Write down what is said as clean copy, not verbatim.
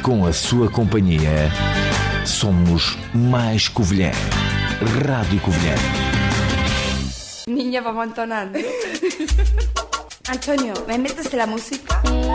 com a sua companhia, somos mais Covilhã. Rádio Covilhã. Niña, vamos a entonar. Antonio, ¿me metes la música?